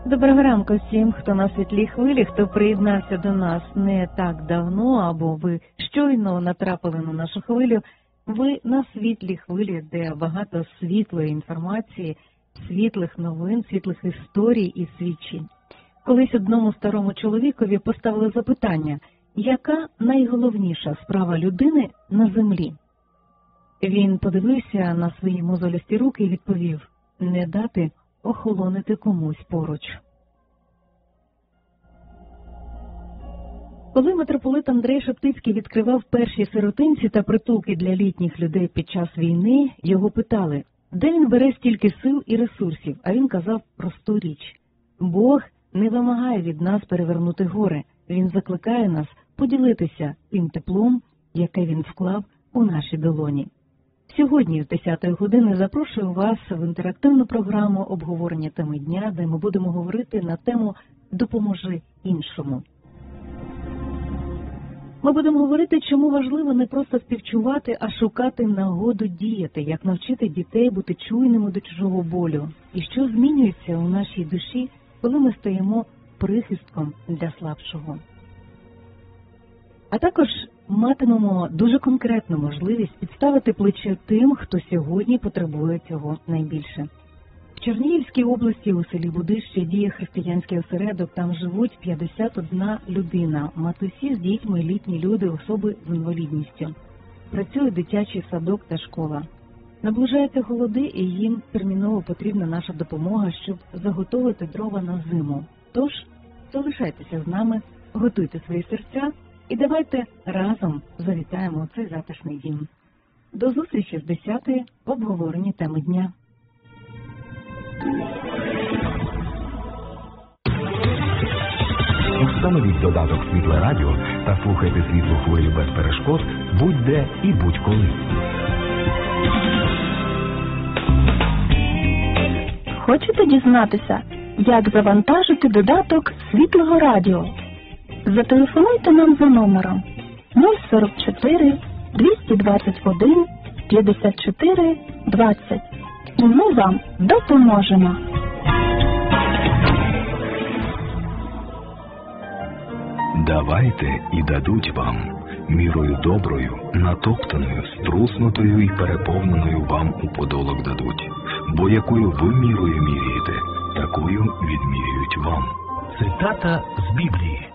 Доброго ранку всім, хто на світлій хвилі, хто приєднався до нас не так давно, або ви щойно натрапили на нашу хвилю. Ви на світлій хвилі, де багато світлої інформації, світлих новин, світлих історій і свідчень. Колись одному старому чоловікові поставили запитання, яка найголовніша справа людини на землі? Він подивився на свої мозолясті руки і відповів, не дати охолонити комусь поруч. Коли митрополит Андрей Шептицький відкривав перші сиротинці та притулки для літніх людей під час війни, його питали, де він бере стільки сил і ресурсів, а він казав просту річ. Бог не вимагає від нас перевернути гори, він закликає нас поділитися тим теплом, яке він вклав у наші долоні. Сьогодні в 10-ї години запрошую вас в інтерактивну програму обговорення теми дня, де ми будемо говорити на тему «Допоможи іншому». Ми будемо говорити, чому важливо не просто співчувати, а шукати нагоду діяти, як навчити дітей бути чуйними до чужого болю, і що змінюється у нашій душі, коли ми стаємо прихистком для слабшого. А також матимемо дуже конкретну можливість підставити плече тим, хто сьогодні потребує цього найбільше. В Чернігівській області у селі Будище діє християнський осередок, там живуть 51 людина, матусі з дітьми, літні люди, особи з інвалідністю. Працює дитячий садок та школа. Наближаються холоди і їм терміново потрібна наша допомога, щоб заготовити дрова на зиму. Тож, залишайтеся з нами, готуйте свої серця і давайте разом завітаємо у цей затишний дім. До зустрічі в 10-ї обговоренні теми дня. Встановіть додаток «Світле радіо» та слухайте світлу хвилю без перешкод будь-де і будь-коли. Хочете дізнатися, як завантажити додаток «Світлого радіо»? Зателефонуйте нам за номером 044 221 54 20 і ми вам допоможемо. Давайте і дадуть вам, мірою доброю, натоптаною, струснутою і переповненою вам у подолок дадуть. Бо якою ви мірою міряєте, такою відмірюють вам. Цитата з Біблії.